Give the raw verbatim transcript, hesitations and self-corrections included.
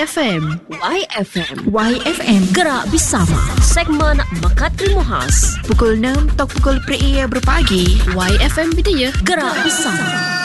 F M. Y F M. Y F M. Gerak bersama. Segmen Bakat Ilmu Khas. Pukul enam atau pukul per berpagi. Y F M Bidaya. Gerak bersama.